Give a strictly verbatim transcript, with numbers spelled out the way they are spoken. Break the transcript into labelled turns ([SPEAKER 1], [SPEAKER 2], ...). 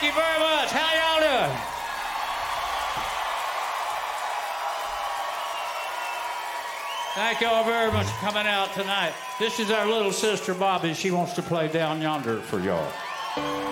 [SPEAKER 1] you very much. How y'all doing? Thank y'all very much for coming out tonight. This is our little sister, Bobby. She wants to play Down Yonder for y'all.